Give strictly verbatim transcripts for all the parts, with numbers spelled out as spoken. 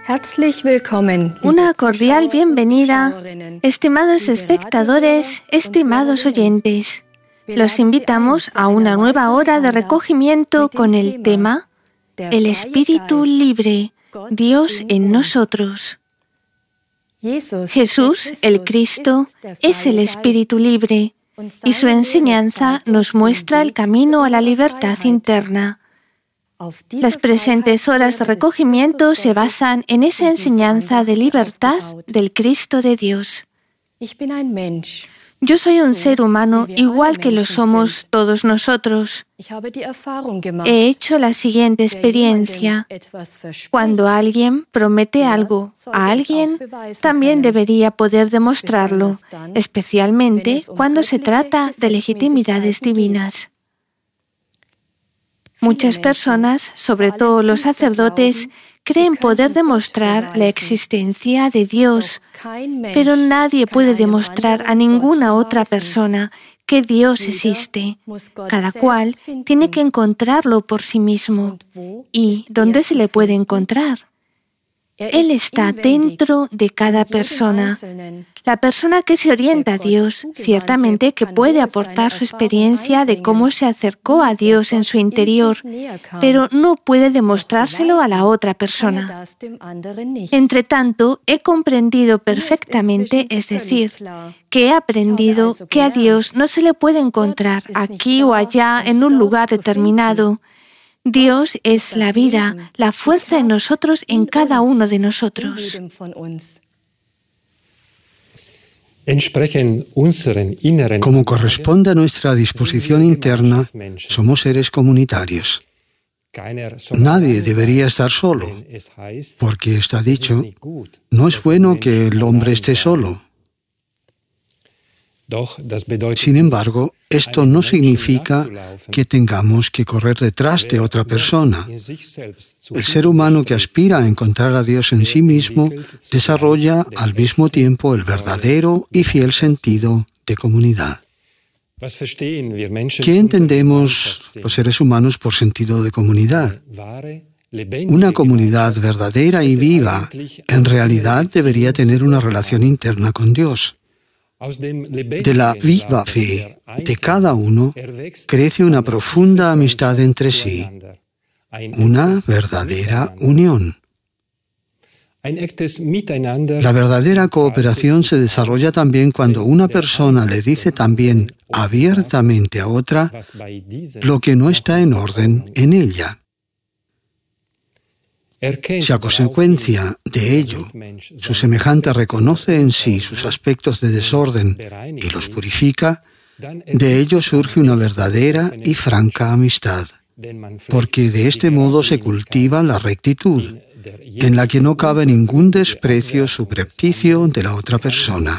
Una cordial bienvenida, estimados espectadores, estimados oyentes. Los invitamos a una nueva hora de recogimiento con el tema El Espíritu Libre, Dios en nosotros. Jesús, el Cristo, es el Espíritu Libre y su enseñanza nos muestra el camino a la libertad interna. Las presentes horas de recogimiento se basan en esa enseñanza de libertad del Cristo de Dios. Yo soy un ser humano igual que lo somos todos nosotros. He hecho la siguiente experiencia. Cuando alguien promete algo a alguien, también debería poder demostrarlo, especialmente cuando se trata de legitimidades divinas. Muchas personas, sobre todo los sacerdotes, creen poder demostrar la existencia de Dios, pero nadie puede demostrar a ninguna otra persona que Dios existe. Cada cual tiene que encontrarlo por sí mismo. ¿Y dónde se le puede encontrar? Él está dentro de cada persona. La persona que se orienta a Dios, ciertamente que puede aportar su experiencia de cómo se acercó a Dios en su interior, pero no puede demostrárselo a la otra persona. Entre tanto, he comprendido perfectamente, es decir, que he aprendido que a Dios no se le puede encontrar aquí o allá en un lugar determinado. Dios es la vida, la fuerza en nosotros, en cada uno de nosotros. Como corresponde a nuestra disposición interna, somos seres comunitarios. Nadie debería estar solo, porque está dicho, no es bueno que el hombre esté solo. Sin embargo, esto no significa que tengamos que correr detrás de otra persona. El ser humano que aspira a encontrar a Dios en sí mismo desarrolla al mismo tiempo el verdadero y fiel sentido de comunidad. ¿Qué entendemos los seres humanos por sentido de comunidad? Una comunidad verdadera y viva en realidad debería tener una relación interna con Dios. De la viva fe de cada uno crece una profunda amistad entre sí, una verdadera unión. La verdadera cooperación se desarrolla también cuando una persona le dice también abiertamente a otra lo que no está en orden en ella. Si a consecuencia de ello su semejante reconoce en sí sus aspectos de desorden y los purifica, de ello surge una verdadera y franca amistad, porque de este modo se cultiva la rectitud, en la que no cabe ningún desprecio subrepticio de la otra persona.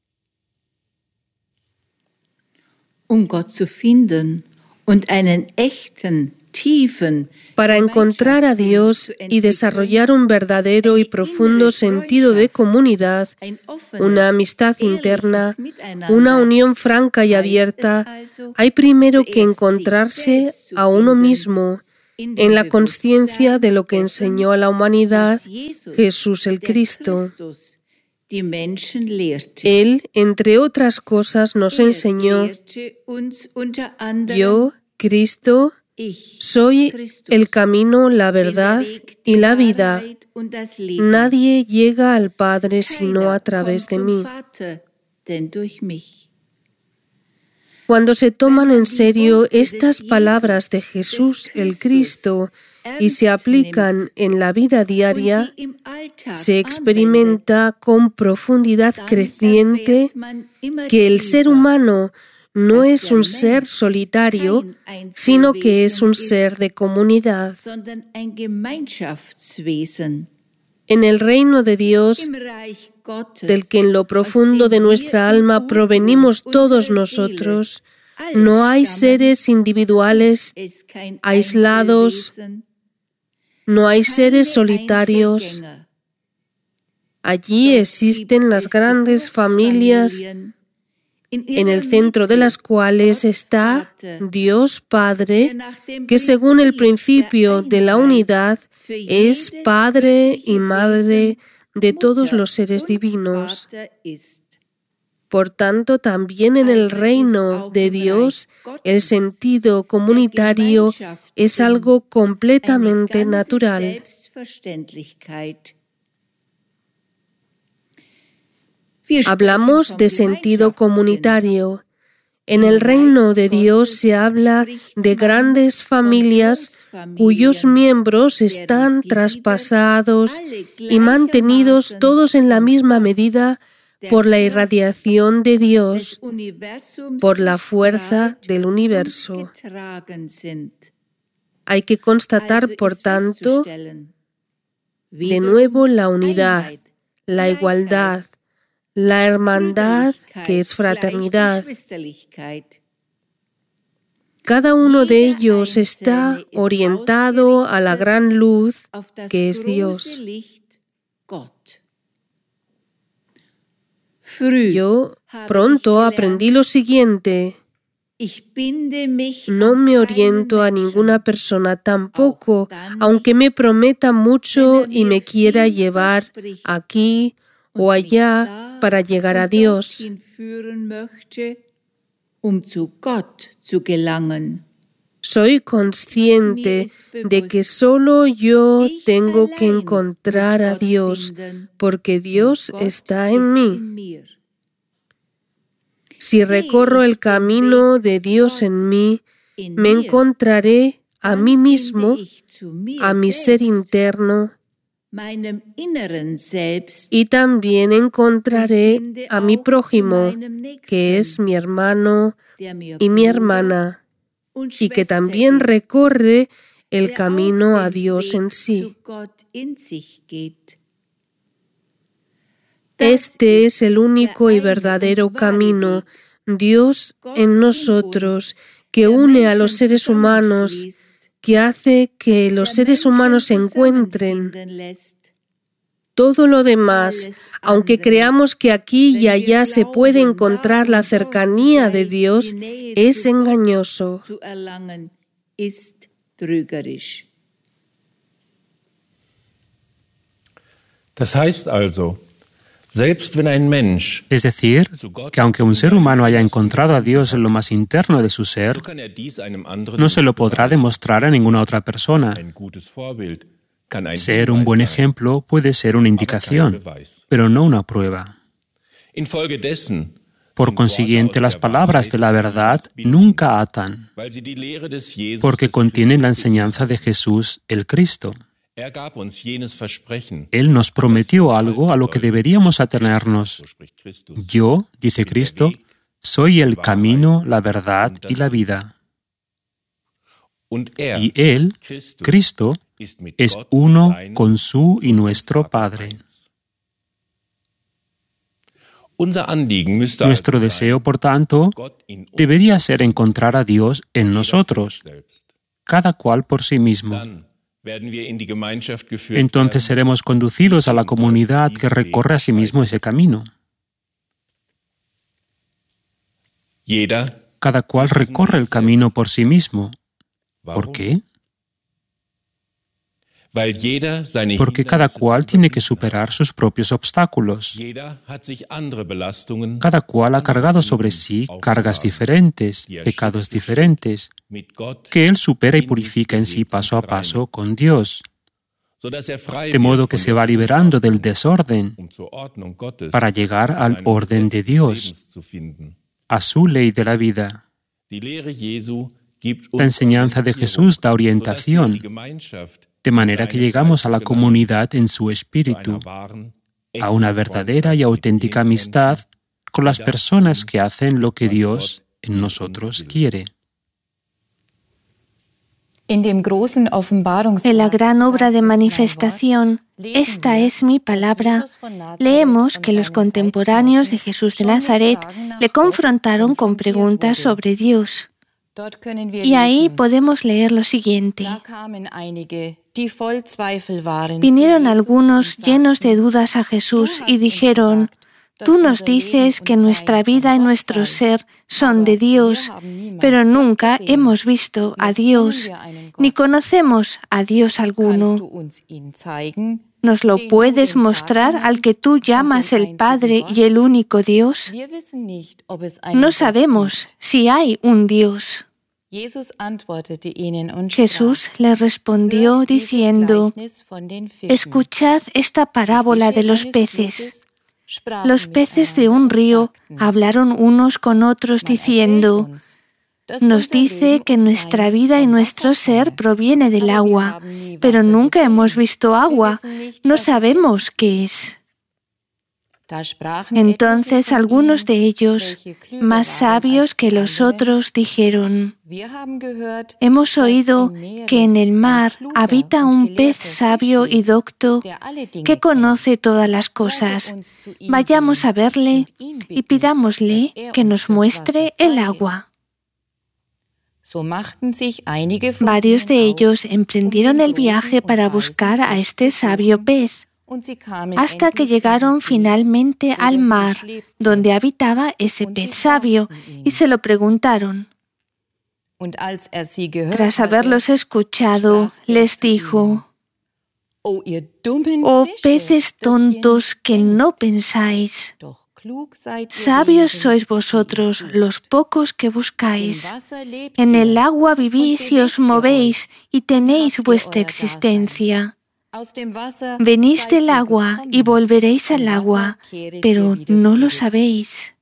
Um Gott zu finden und einen echten Para encontrar a Dios y desarrollar un verdadero y profundo sentido de comunidad, una amistad interna, una unión franca y abierta, hay primero que encontrarse a uno mismo en la conciencia de lo que enseñó a la humanidad Jesús el Cristo. Él, entre otras cosas, nos enseñó: yo, Cristo, soy el camino, la verdad y la vida. Nadie llega al Padre sino a través de mí. Cuando se toman en serio estas palabras de Jesús el Cristo y se aplican en la vida diaria, se experimenta con profundidad creciente que el ser humano no es un ser solitario, sino que es un ser de comunidad. En el reino de Dios, del que en lo profundo de nuestra alma provenimos todos nosotros, no hay seres individuales, aislados, no hay seres solitarios. Allí existen las grandes familias, en el centro de las cuales está Dios Padre, que según el principio de la unidad es Padre y Madre de todos los seres divinos. Por tanto, también en el reino de Dios, el sentido comunitario es algo completamente natural. Hablamos de sentido comunitario. En el reino de Dios se habla de grandes familias cuyos miembros están traspasados y mantenidos todos en la misma medida por la irradiación de Dios, por la fuerza del universo. Hay que constatar, por tanto, de nuevo la unidad, la igualdad, la hermandad que es fraternidad. Cada uno de ellos está orientado a la gran luz que es Dios. Yo pronto aprendí lo siguiente: no me oriento a ninguna persona tampoco, aunque me prometa mucho y me quiera llevar aquí o allá para llegar a Dios. Soy consciente de que solo yo tengo que encontrar a Dios, porque Dios está en mí. Si recorro el camino de Dios en mí, me encontraré a mí mismo, a mi ser interno, y también encontraré a mi prójimo, que es mi hermano y mi hermana, y que también recorre el camino a Dios en sí. Este es el único y verdadero camino, Dios en nosotros, que une a los seres humanos, que hace que los seres humanos se encuentren. Todo lo demás, aunque creamos que aquí y allá se puede encontrar la cercanía de Dios, es engañoso. Das heißt also, selbst wenn ein Mensch, es decir, que aunque un ser humano haya encontrado a Dios en lo más interno de su ser, no se lo podrá demostrar a ninguna otra persona. Ser un buen ejemplo puede ser una indicación, pero no una prueba. Por consiguiente, las palabras de la verdad nunca atan, porque contienen la enseñanza de Jesús, el Cristo. Él nos prometió algo a lo que deberíamos atenernos. Yo, dice Cristo, soy el camino, la verdad y la vida. Y Él, Cristo, es uno con su y nuestro Padre. Nuestro deseo, por tanto, debería ser encontrar a Dios en nosotros, cada cual por sí mismo. Entonces seremos conducidos a la comunidad que recorre a sí mismo ese camino. Cada cual recorre el camino por sí mismo. ¿Por qué? Porque cada cual tiene que superar sus propios obstáculos. Cada cual ha cargado sobre sí cargas diferentes, pecados diferentes, que él supera y purifica en sí paso a paso con Dios, de modo que se va liberando del desorden para llegar al orden de Dios, a su ley de la vida. La enseñanza de Jesús da orientación, de manera que llegamos a la comunidad en su espíritu, a una verdadera y auténtica amistad con las personas que hacen lo que Dios en nosotros quiere. En la gran obra de manifestación, esta es mi palabra, leemos que los contemporáneos de Jesús de Nazaret le confrontaron con preguntas sobre Dios. Y ahí podemos leer lo siguiente. Vinieron algunos llenos de dudas a Jesús y dijeron: Tú nos dices que nuestra vida y nuestro ser son de Dios, pero nunca hemos visto a Dios, ni conocemos a Dios alguno. ¿Nos lo puedes mostrar al que tú llamas el Padre y el único Dios? No sabemos si hay un Dios. Jesús le respondió diciendo: escuchad esta parábola de los peces. Los peces de un río hablaron unos con otros diciendo: nos dice que nuestra vida y nuestro ser proviene del agua, pero nunca hemos visto agua, no sabemos qué es. Entonces algunos de ellos, más sabios que los otros, dijeron: hemos oído que en el mar habita un pez sabio y docto que conoce todas las cosas. Vayamos a verle y pidámosle que nos muestre el agua. Varios de ellos emprendieron el viaje para buscar a este sabio pez, hasta que llegaron finalmente al mar, donde habitaba ese pez sabio, y se lo preguntaron. Tras haberlos escuchado, les dijo: «Oh peces tontos que no pensáis, sabios sois vosotros los pocos que buscáis. En el agua vivís y os movéis y tenéis vuestra existencia. Venís del agua y volveréis al agua, pero no lo sabéis».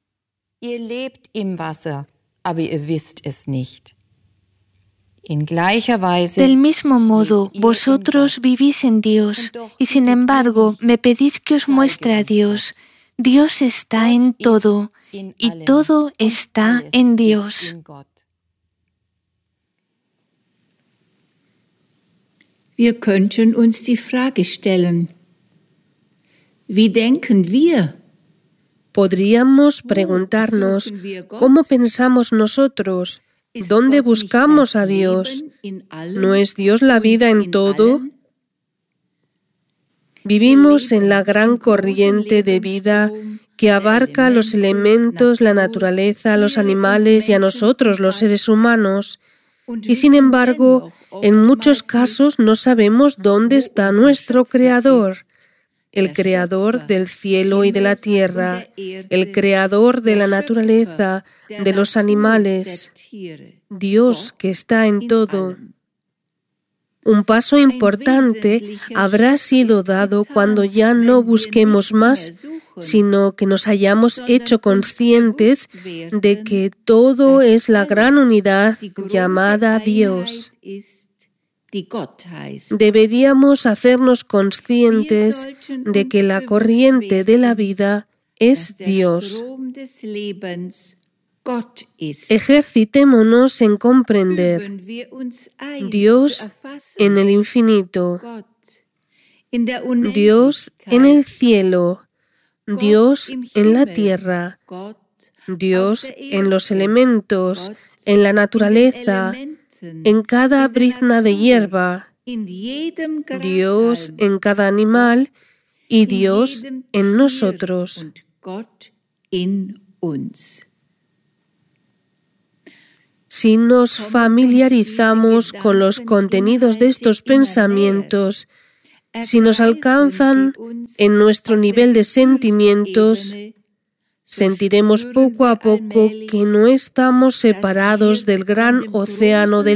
Del mismo modo, vosotros vivís en Dios, y sin embargo me pedís que os muestre a Dios. Dios está en todo, y todo está en Dios. Wir könnten uns die Frage stellen: Wie denken wir? Podríamos preguntarnos, ¿cómo pensamos nosotros? ¿Dónde buscamos a Dios? ¿No es Dios la vida en todo? Vivimos en la gran corriente de vida que abarca los elementos, la naturaleza, los animales y a nosotros, los seres humanos. Y sin embargo, en muchos casos no sabemos dónde está nuestro Creador, el Creador del cielo y de la tierra, el Creador de la naturaleza, de los animales, Dios que está en todo. Un paso importante habrá sido dado cuando ya no busquemos más, sino que nos hayamos hecho conscientes de que todo es la gran unidad llamada Dios. Deberíamos hacernos conscientes de que la corriente de la vida es Dios. Ejercitémonos en comprender Dios en el infinito, Dios en el cielo, Dios en la tierra, Dios en los elementos, en la naturaleza, en cada brizna de hierba, Dios en cada animal y Dios en nosotros. Si nos familiarizamos con los contenidos de estos pensamientos, si nos alcanzan en nuestro nivel de sentimientos, sentiremos poco a poco que no estamos separados del gran océano del